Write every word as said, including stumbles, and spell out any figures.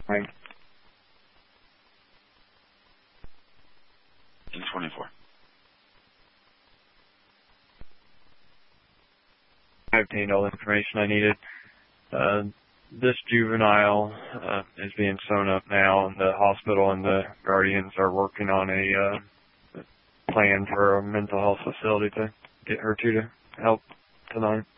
Right. In twenty-four. I obtained all the information I needed. Uh, this juvenile uh, is being sewn up now, and the hospital and the guardians are working on a uh, plan for a mental health facility to get her to, to help tonight.